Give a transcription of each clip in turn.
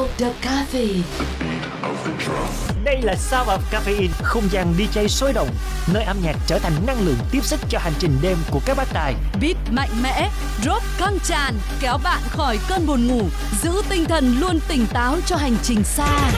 The Caffeine. Đây là Sound of Caffeine, không gian DJ sôi động, nơi âm nhạc trở thành năng lượng tiếp sức cho hành trình đêm của các bác tài. Beat mạnh mẽ, drop căng tràn, kéo bạn khỏi cơn buồn ngủ, giữ tinh thần luôn tỉnh táo cho hành trình xa.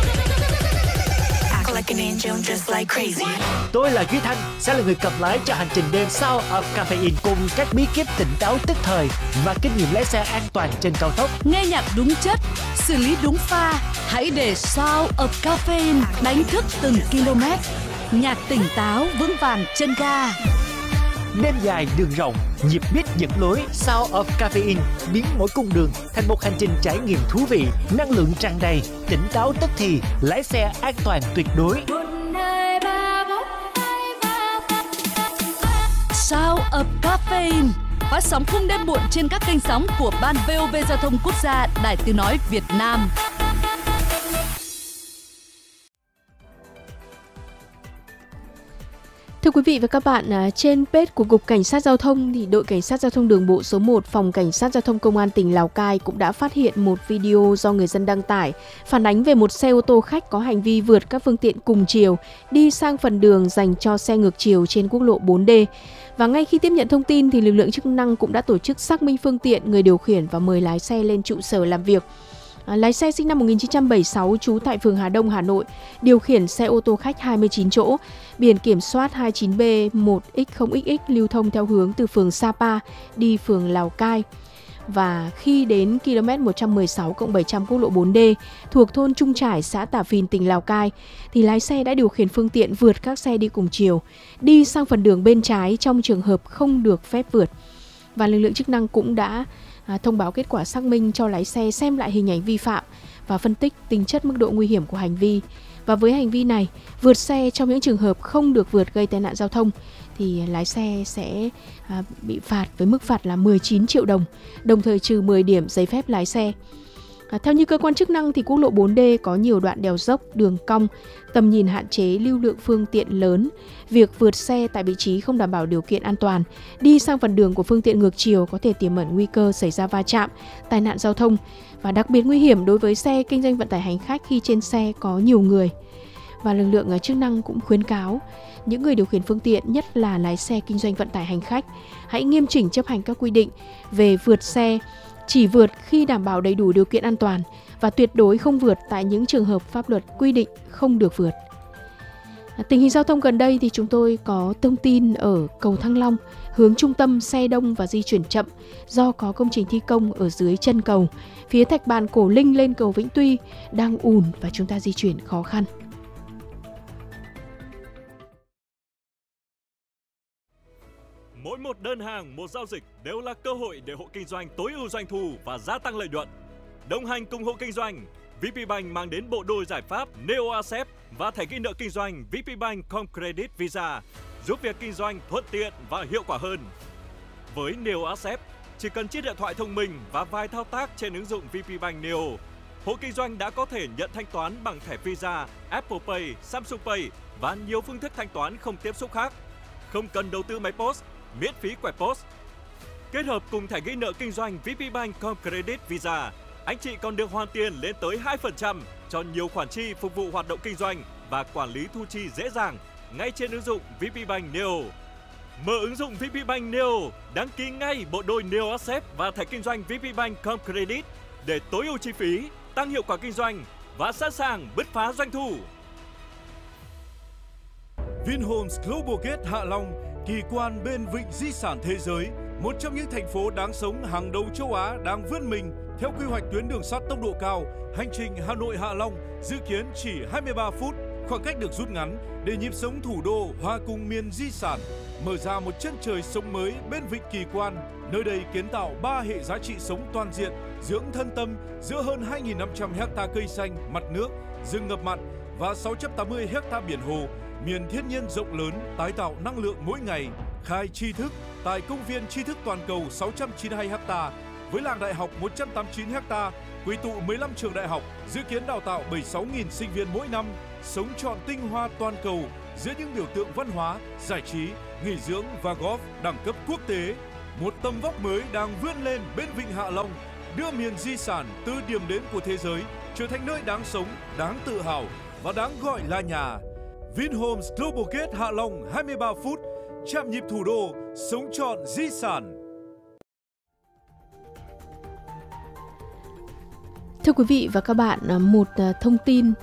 Tôi là Duy Thanh, sẽ là người cầm lái cho hành trình đêm Sound of Caffeine cùng các bí kíp tỉnh táo tức thời và kinh nghiệm lái xe an toàn trên cao tốc. Nghe nhạc đúng chất, xử lý đúng pha, hãy để Sound of Caffeine đánh thức từng km. Nhạc tỉnh táo vững vàng chân ga. Đêm dài đường rộng, nhịp beat dẫn lối. Sound of Caffeine biến mỗi cung đường thành một hành trình trải nghiệm thú vị, năng lượng tràn đầy, tỉnh táo tức thì, lái xe an toàn tuyệt đối. Sound of Caffeine phát sóng khung đêm muộn trên các kênh sóng của Ban VOV Giao thông Quốc gia, Đài Tiếng nói Việt Nam. Thưa quý vị và các bạn, trên page của Cục Cảnh sát Giao thông thì đội Cảnh sát Giao thông đường bộ số 1 Phòng Cảnh sát Giao thông Công an tỉnh Lào Cai cũng đã phát hiện một video do người dân đăng tải phản ánh về một xe ô tô khách có hành vi vượt các phương tiện cùng chiều đi sang phần đường dành cho xe ngược chiều trên quốc lộ 4D. Và ngay khi tiếp nhận thông tin thì lực lượng chức năng cũng đã tổ chức xác minh phương tiện, người điều khiển và mời lái xe lên trụ sở làm việc. Lái xe sinh năm 1976 trú tại phường Hà Đông, Hà Nội, điều khiển xe ô tô khách 29 chỗ, biển kiểm soát 29B1X0XX lưu thông theo hướng từ phường Sapa đi phường Lào Cai. Và khi đến km 116+700 quốc lộ 4D thuộc thôn Trung Trải, xã Tả Phìn, tỉnh Lào Cai, thì lái xe đã điều khiển phương tiện vượt các xe đi cùng chiều, đi sang phần đường bên trái trong trường hợp không được phép vượt. Và lực lượng chức năng cũng đã thông báo kết quả xác minh cho lái xe xem lại hình ảnh vi phạm và phân tích tính chất mức độ nguy hiểm của hành vi. Và với hành vi này, vượt xe trong những trường hợp không được vượt gây tai nạn giao thông thì lái xe sẽ bị phạt với mức phạt là 19 triệu đồng, đồng thời trừ 10 điểm giấy phép lái xe. Theo như cơ quan chức năng thì quốc lộ 4D có nhiều đoạn đèo dốc, đường cong, tầm nhìn hạn chế, lưu lượng phương tiện lớn. Việc vượt xe tại vị trí không đảm bảo điều kiện an toàn, đi sang phần đường của phương tiện ngược chiều có thể tiềm ẩn nguy cơ xảy ra va chạm, tai nạn giao thông và đặc biệt nguy hiểm đối với xe kinh doanh vận tải hành khách khi trên xe có nhiều người. Và lực lượng chức năng cũng khuyến cáo những người điều khiển phương tiện, nhất là lái xe kinh doanh vận tải hành khách, hãy nghiêm chỉnh chấp hành các quy định về vượt xe, chỉ vượt khi đảm bảo đầy đủ điều kiện an toàn và tuyệt đối không vượt tại những trường hợp pháp luật quy định không được vượt. Tình hình giao thông gần đây thì chúng tôi có thông tin ở cầu Thăng Long, hướng trung tâm xe đông và di chuyển chậm do có công trình thi công ở dưới chân cầu. Phía thạch bàn Cổ Linh lên cầu Vĩnh Tuy đang ùn và chúng ta di chuyển khó khăn. Mỗi một đơn hàng, một giao dịch đều là cơ hội để hộ kinh doanh tối ưu doanh thu và gia tăng lợi nhuận. Đồng hành cùng hộ kinh doanh, VPBank mang đến bộ đôi giải pháp Neo Accept và thẻ ghi nợ kinh doanh VPBank Comcredit Visa, giúp việc kinh doanh thuận tiện và hiệu quả hơn. Với Neo Accept, chỉ cần chiếc điện thoại thông minh và vài thao tác trên ứng dụng VPBank Neo, hộ kinh doanh đã có thể nhận thanh toán bằng thẻ Visa, Apple Pay, Samsung Pay và nhiều phương thức thanh toán không tiếp xúc khác. Không cần đầu tư máy POS, miễn phí quẹt POS. Kết hợp cùng thẻ ghi nợ kinh doanh VPBank Comcredit Visa, anh chị còn được hoàn tiền lên tới 2% cho nhiều khoản chi phục vụ hoạt động kinh doanh và quản lý thu chi dễ dàng ngay trên ứng dụng VPBank Neo. Mở ứng dụng VPBank Neo, đăng ký ngay bộ đôi Neo Accept và thẻ kinh doanh VPBank Comcredit để tối ưu chi phí, tăng hiệu quả kinh doanh và sẵn sàng bứt phá doanh thu. Vinhomes Global Gate Hạ Long, kỳ quan bên vịnh di sản thế giới, một trong những thành phố đáng sống hàng đầu châu Á đang vươn mình theo quy hoạch tuyến đường sắt tốc độ cao. Hành trình Hà Nội Hạ Long dự kiến chỉ 23 phút, khoảng cách được rút ngắn để nhịp sống thủ đô hòa cùng miền di sản, mở ra một chân trời sống mới bên vịnh kỳ quan. Nơi đây kiến tạo 3 hệ giá trị sống toàn diện, dưỡng thân tâm giữa hơn 2.500 ha cây xanh, mặt nước, rừng ngập mặn và 680 ha biển hồ. Miền thiên nhiên rộng lớn, tái tạo năng lượng mỗi ngày, khai tri thức tại công viên tri thức toàn cầu 692 ha, với làng đại học 189 ha, quy tụ 15 trường đại học, dự kiến đào tạo 76.000 sinh viên mỗi năm, sống trọn tinh hoa toàn cầu giữa những biểu tượng văn hóa, giải trí, nghỉ dưỡng và golf đẳng cấp quốc tế. Một tầm vóc mới đang vươn lên bên vịnh Hạ Long, đưa miền di sản từ điểm đến của thế giới trở thành nơi đáng sống, đáng tự hào và đáng gọi là nhà. Vinhomes Global Gate Hạ Long 23 phút, chạm nhịp thủ đô, sống trọn di sản. Thưa quý vị và các bạn, một thông tin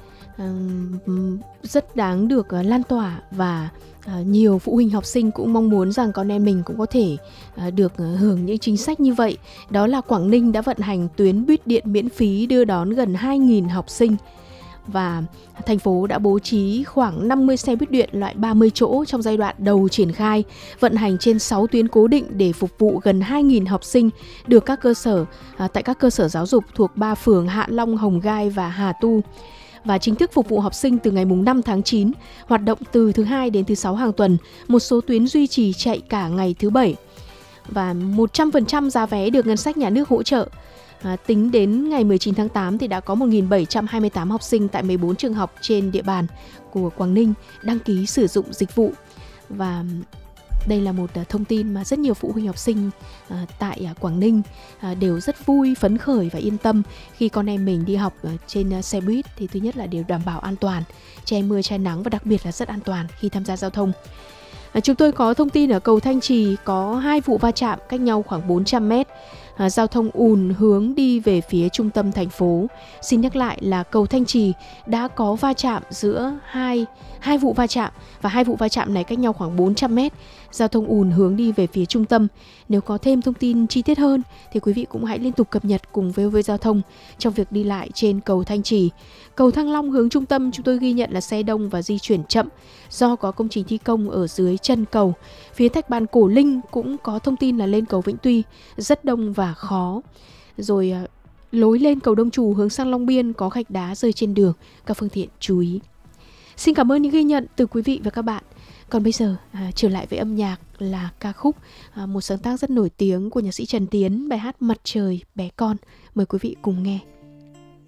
rất đáng được lan tỏa và nhiều phụ huynh học sinh cũng mong muốn rằng con em mình cũng có thể được hưởng những chính sách như vậy. Đó là Quảng Ninh đã vận hành tuyến buýt điện miễn phí đưa đón gần 2.000 học sinh. Và thành phố đã bố trí khoảng 50 xe buýt điện loại 30 chỗ trong giai đoạn đầu triển khai, vận hành trên 6 tuyến cố định để phục vụ gần 2.000 học sinh được tại các cơ sở giáo dục thuộc 3 phường Hạ Long, Hồng Gai và Hà Tu. Và chính thức phục vụ học sinh từ ngày 5 tháng 9, hoạt động từ thứ 2 đến thứ 6 hàng tuần, một số tuyến duy trì chạy cả ngày thứ 7. Và 100% giá vé được ngân sách nhà nước hỗ trợ. Tính đến ngày 19 tháng 8 thì đã có 1.728 học sinh tại 14 trường học trên địa bàn của Quảng Ninh đăng ký sử dụng dịch vụ. Và đây là một thông tin mà rất nhiều phụ huynh học sinh tại Quảng Ninh đều rất vui, phấn khởi và yên tâm khi con em mình đi học trên xe buýt. Thì thứ nhất là đều đảm bảo an toàn, che mưa che nắng và đặc biệt là rất an toàn khi tham gia giao thông. Chúng tôi có thông tin ở cầu Thanh Trì có 2 vụ va chạm cách nhau khoảng 400 mét. Giao thông ùn hướng đi về phía trung tâm thành phố. Xin nhắc lại là cầu Thanh Trì đã có va chạm giữa hai vụ va chạm, và 2 vụ va chạm này cách nhau khoảng 400 mét. Giao thông ùn hướng đi về phía trung tâm. Nếu có thêm thông tin chi tiết hơn thì quý vị cũng hãy liên tục cập nhật cùng VOV Giao thông trong việc đi lại trên cầu Thanh Trì. Cầu Thăng Long hướng trung tâm chúng tôi ghi nhận là xe đông và di chuyển chậm do có công trình thi công ở dưới chân cầu. Phía Thạch Bàn Cổ Linh cũng có thông tin là lên cầu Vĩnh Tuy rất đông và khó. Rồi lối lên cầu Đông Trù hướng sang Long Biên có gạch đá rơi trên đường, các phương tiện chú ý. Xin cảm ơn những ghi nhận từ quý vị và các bạn. Còn bây giờ trở lại với âm nhạc là ca khúc một sáng tác rất nổi tiếng của nhạc sĩ Trần Tiến, bài hát Mặt Trời Bé Con. Mời quý vị cùng nghe.